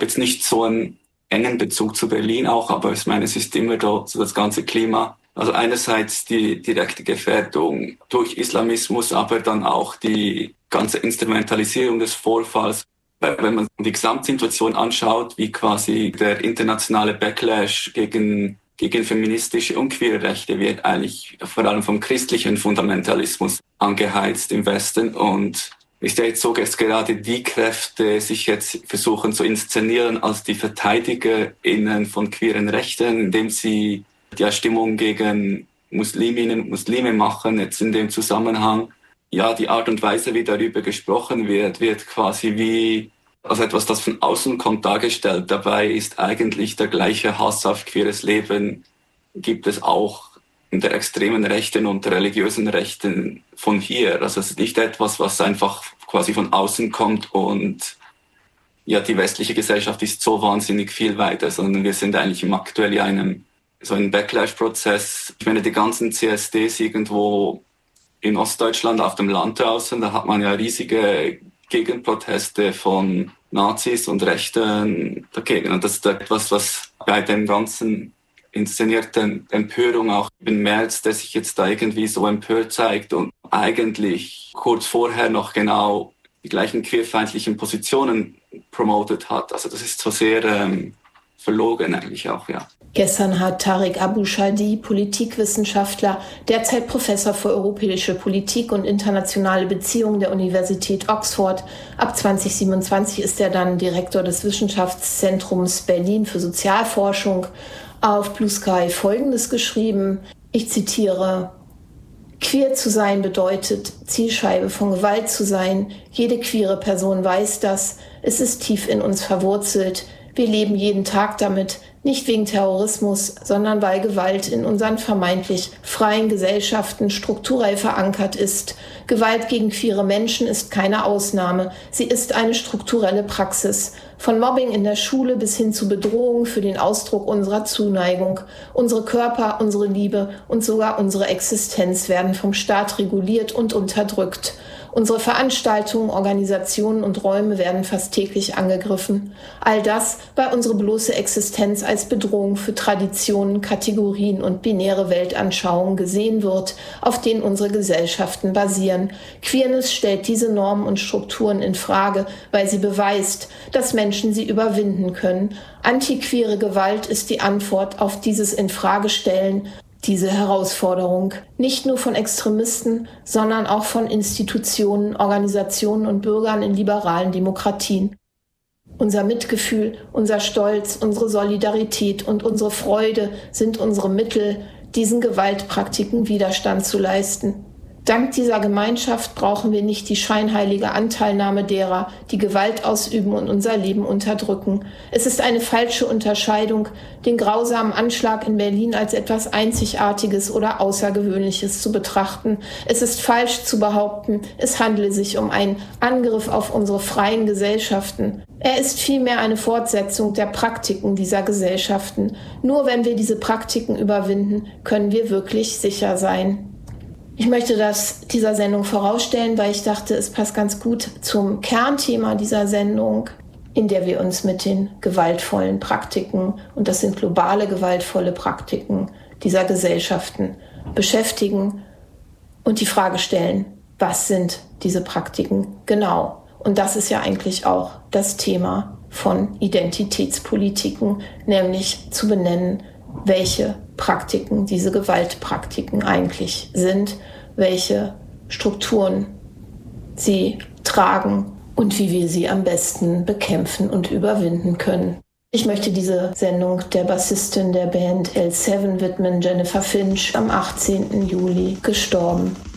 habe jetzt nicht so einen engen Bezug zu Berlin auch, aber ich meine, es ist immer da so das ganze Klima. Also einerseits die direkte Gefährdung durch Islamismus, aber dann auch die ganze Instrumentalisierung des Vorfalls. Weil wenn man die Gesamtsituation anschaut, wie quasi der internationale Backlash gegen feministische und queere Rechte wird eigentlich vor allem vom christlichen Fundamentalismus angeheizt im Westen. Und ist ja jetzt so, dass gerade die Kräfte sich jetzt versuchen zu inszenieren als die VerteidigerInnen von queeren Rechten, indem sie die Stimmung gegen Musliminnen und Muslime machen, jetzt in dem Zusammenhang. Ja, die Art und Weise, wie darüber gesprochen wird quasi wie als etwas, das von außen kommt, dargestellt. Dabei ist eigentlich der gleiche Hass auf queeres Leben, gibt es auch in der extremen Rechten und der religiösen Rechten von hier. Also es ist nicht etwas, was einfach quasi von außen kommt und ja, die westliche Gesellschaft ist so wahnsinnig viel weiter, sondern wir sind eigentlich aktuell in einem Backlash-Prozess. Ich meine, die ganzen CSDs irgendwo in Ostdeutschland auf dem Land draußen, da hat man ja riesige Gegenproteste von Nazis und Rechten dagegen. Und das ist etwas, was bei den ganzen inszenierten Empörung auch im März, der sich jetzt da irgendwie so empört zeigt und eigentlich kurz vorher noch genau die gleichen queerfeindlichen Positionen promotet hat. Also das ist so sehr verlogen eigentlich auch, ja. Gestern hat Tarek Abu-Shadi, Politikwissenschaftler, derzeit Professor für europäische Politik und internationale Beziehungen der Universität Oxford. Ab 2027 ist er dann Direktor des Wissenschaftszentrums Berlin für Sozialforschung. Auf Blue Sky Folgendes geschrieben, ich zitiere: Queer zu sein bedeutet, Zielscheibe von Gewalt zu sein. Jede queere Person weiß das. Es ist tief in uns verwurzelt. Wir leben jeden Tag damit, nicht wegen Terrorismus, sondern weil Gewalt in unseren vermeintlich freien Gesellschaften strukturell verankert ist. Gewalt gegen queere Menschen ist keine Ausnahme. Sie ist eine strukturelle Praxis. Von Mobbing in der Schule bis hin zu Bedrohung für den Ausdruck unserer Zuneigung. Unsere Körper, unsere Liebe und sogar unsere Existenz werden vom Staat reguliert und unterdrückt. Unsere Veranstaltungen, Organisationen und Räume werden fast täglich angegriffen. All das, weil unsere bloße Existenz als Bedrohung für Traditionen, Kategorien und binäre Weltanschauungen gesehen wird, auf denen unsere Gesellschaften basieren. Queerness stellt diese Normen und Strukturen in Frage, weil sie beweist, dass Menschen sie überwinden können. Antiqueere Gewalt ist die Antwort auf dieses Infragestellen, diese Herausforderung, nicht nur von Extremisten, sondern auch von Institutionen, Organisationen und Bürgern in liberalen Demokratien. Unser Mitgefühl, unser Stolz, unsere Solidarität und unsere Freude sind unsere Mittel, diesen Gewaltpraktiken Widerstand zu leisten. Dank dieser Gemeinschaft brauchen wir nicht die scheinheilige Anteilnahme derer, die Gewalt ausüben und unser Leben unterdrücken. Es ist eine falsche Unterscheidung, den grausamen Anschlag in Berlin als etwas Einzigartiges oder Außergewöhnliches zu betrachten. Es ist falsch zu behaupten, es handele sich um einen Angriff auf unsere freien Gesellschaften. Er ist vielmehr eine Fortsetzung der Praktiken dieser Gesellschaften. Nur wenn wir diese Praktiken überwinden, können wir wirklich sicher sein. Ich möchte das dieser Sendung vorausstellen, weil ich dachte, es passt ganz gut zum Kernthema dieser Sendung, in der wir uns mit den gewaltvollen Praktiken, und das sind globale gewaltvolle Praktiken dieser Gesellschaften, beschäftigen und die Frage stellen, was sind diese Praktiken genau? Und das ist ja eigentlich auch das Thema von Identitätspolitiken, nämlich zu benennen, welche Praktiken diese Gewaltpraktiken eigentlich sind, welche Strukturen sie tragen und wie wir sie am besten bekämpfen und überwinden können. Ich möchte diese Sendung der Bassistin der Band L7 widmen, Jennifer Finch, am 18. Juli gestorben.